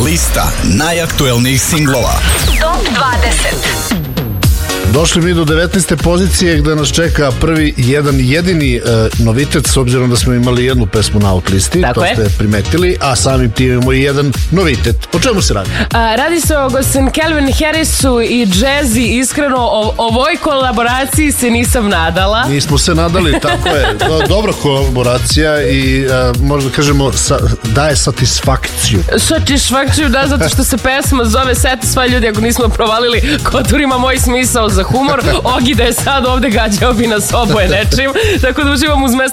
Lista najaktuelnijih singlova. Top 20. Došli mi do 19. pozicije gde nas čeka prvi jedan jedini novitet, s obzirom da smo imali jednu pesmu na out listi. Tako to je. ste primetili, a samim tim imamo i jedan novitet. O čemu se radi? Radi se o St. Calvin Harrisu i Jazzy. Iskreno, ovoj kolaboraciji se nisam nadala. Nismo se nadali, tako je. Dobra kolaboracija i možda kažemo daje satisfakciju. Satisfakciju, da, zato što se pesma zove Satisfy. Ljudi, ako nismo provalili, Kotur ima moj smisao za humor. Ogi da je sad ovde gađao bi nas oboje nečim. Tako da uživam uz